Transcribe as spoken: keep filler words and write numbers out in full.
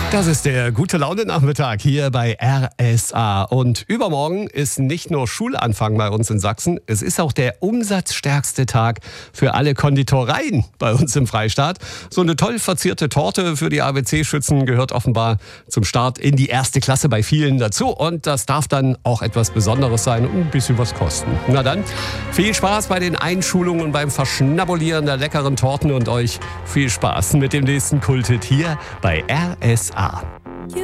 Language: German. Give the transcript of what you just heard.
Das ist der Gute-Laune-Nachmittag hier bei R S A. Und übermorgen ist nicht nur Schulanfang bei uns in Sachsen, es ist auch der umsatzstärkste Tag für alle Konditoreien bei uns im Freistaat. So eine toll verzierte Torte für die A B C-Schützen gehört offenbar zum Start in die erste Klasse bei vielen dazu. Und das darf dann auch etwas Besonderes sein und ein bisschen was kosten. Na dann, viel Spaß bei den Einschulungen und beim Verschnabulieren der leckeren Torten und euch viel Spaß mit dem nächsten Kulthit hier bei R S A.